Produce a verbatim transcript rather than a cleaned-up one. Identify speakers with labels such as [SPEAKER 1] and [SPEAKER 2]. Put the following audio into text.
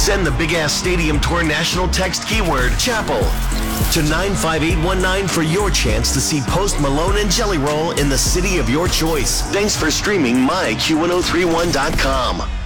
[SPEAKER 1] Send the Big Ass Stadium Tour national text keyword Chapel to nine five eight one nine for your chance to see Post Malone and Jelly Roll in the city of your choice. Thanks for streaming my Q ten thirty-one dot com.